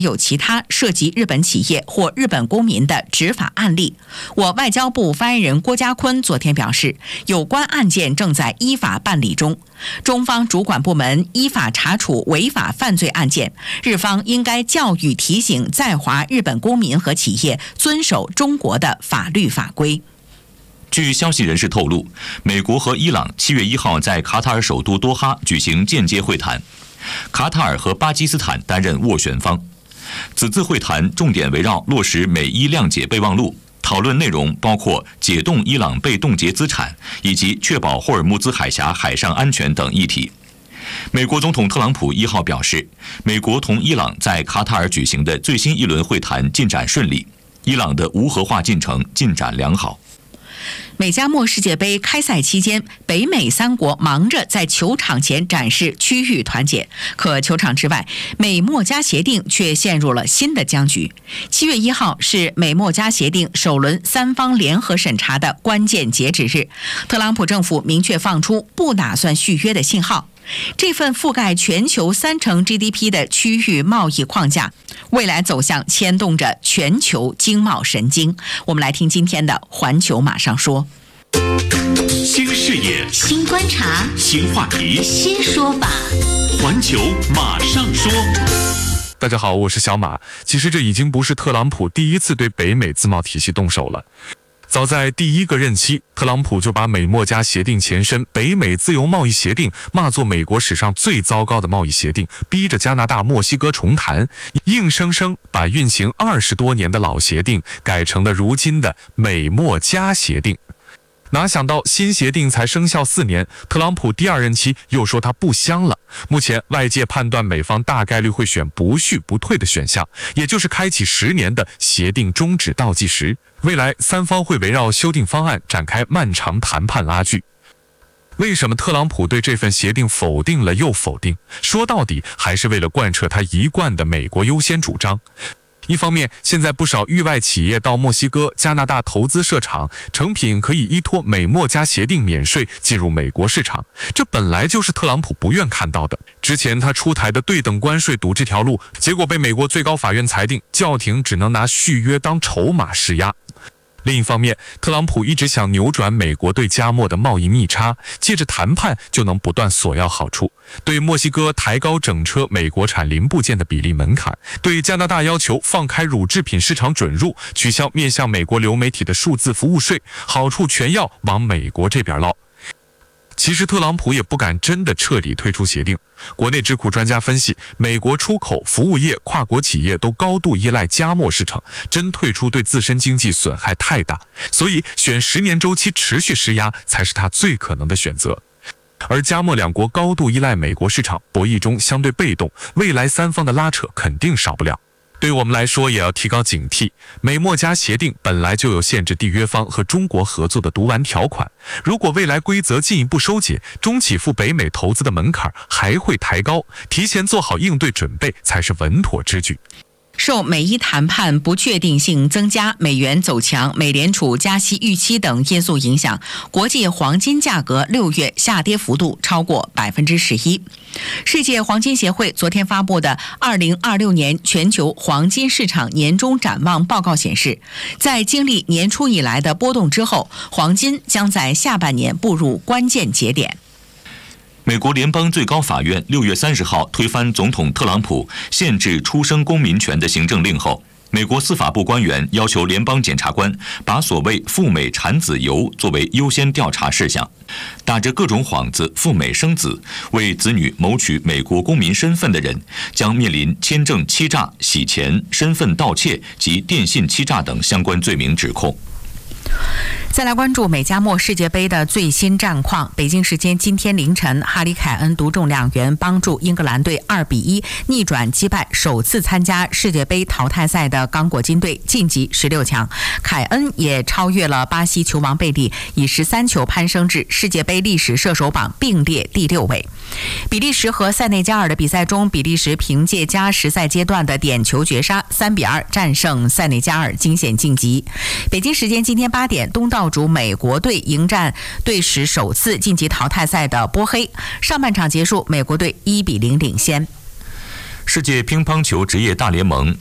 有其他涉及日本企业或日本公民的执法案例。我外交部发言人郭家坤昨天表示，有关案件正在依法办理中，中方主管部门依法查处违法犯罪案件，日方应该教育提醒在华日本公民和企业遵守中国的法律法规。 据消息人士透露，美国和伊朗7月1号在卡塔尔首都多哈举行间接会谈，卡塔尔和巴基斯坦担任斡旋方。此次会谈重点围绕落实美伊谅解备忘录，讨论内容包括解冻伊朗被冻结资产以及确保霍尔木兹海峡海上安全等议题。美国总统特朗普1号表示，美国同伊朗在卡塔尔举行的最新一轮会谈进展顺利，伊朗的无核化进程进展良好。 美加墨世界杯开赛期间，北美3国忙着在球场前展示区域团结，可球场之外，美墨加协定却陷入了新的僵局。7月1号是美墨加协定首轮3方联合审查的关键截止日，特朗普政府明确放出不打算续约的信号。这份覆盖全球30%GDP 的区域贸易框架，未来走向牵动着全球经贸神经。我们来听今天的环球马上说。 新视野， 新观察， 新话题， 新说法。 环球马上说。 大家好，我是小马。其实这已经不是特朗普第一次对北美自贸体系动手了。早在第1个任期，特朗普就把美墨加协定前身北美自由贸易协定骂作美国史上最糟糕的贸易协定，逼着加拿大、墨西哥重谈，硬生生把运行20多年的老协定改成了如今的美墨加协定。哪想到新协定才生效4年，特朗普第2任期又说它不香了。目前外界判断美方大概率会选不续不退的选项，也就是开启10年的协定终止倒计时。未来3方会围绕修订方案展开漫长谈判拉锯。为什么特朗普对这份协定否定了又否定？说到底还是为了贯彻他一贯的美国优先主张。一方面，现在不少域外企业到墨西哥、加拿大投资设厂，成品可以依托美墨加协定免税进入美国市场，这本来就是特朗普不愿看到的。之前他出台的对等关税堵这条路，结果被美国最高法院裁定，教廷只能拿续约当筹码施压。另一方面，特朗普一直想扭转美国对加墨的贸易逆差，借着谈判就能不断索要好处。对墨西哥抬高整车美国产零部件的比例门槛，对加拿大要求放开乳制品市场准入，取消面向美国流媒体的数字服务税，好处全要往美国这边捞。其实特朗普也不敢真的彻底退出协定。国内智库专家分析，美国出口、服务业、跨国企业都高度依赖加墨市场，真退出对自身经济损害太大，所以选10年周期持续施压才是他最可能的选择。而加墨2国高度依赖美国市场，博弈中相对被动，未来3方的拉扯肯定少不了。对我们来说也要提高警惕，美墨加协定本来就有限制缔约方和中国合作的毒丸条款，如果未来规则进一步收紧，中企赴北美投资的门槛还会抬高，提前做好应对准备才是稳妥之举。 受美伊谈判不确定性增加、美元走强、美联储加息预期等因素影响，国际黄金价格6月下跌幅度超过11%。世界黄金协会昨天发布的2026年全球黄金市场年终展望报告显示，在经历年初以来的波动之后，黄金将在下半年步入关键节点。 美国联邦最高法院6月30号推翻总统特朗普限制出生公民权的行政令后，美国司法部官员要求联邦检察官把所谓赴美产子游作为优先调查事项，打着各种幌子赴美生子，为子女谋取美国公民身份的人，将面临签证欺诈、洗钱、身份盗窃及电信欺诈等相关罪名指控。 再来关注美加墨世界杯的最新战况。北京时间今天凌晨，哈里凯恩独中2元，帮助英格兰队2-1逆转击败首次参加世界杯淘汰赛的刚果金队，晋级16强。凯恩也超越了巴西球王贝利，以13球攀升至世界杯历史射手榜并列第6位。比利时和塞内加尔的比赛中，比利时凭借加时赛阶段的点球绝杀3-2战胜塞内加尔，惊险晋级。北京时间今天8点，东道主美国队迎战队史首次晋级淘汰赛的波黑。上半场结束，美国队1-0领先。 世界乒乓球职业大联盟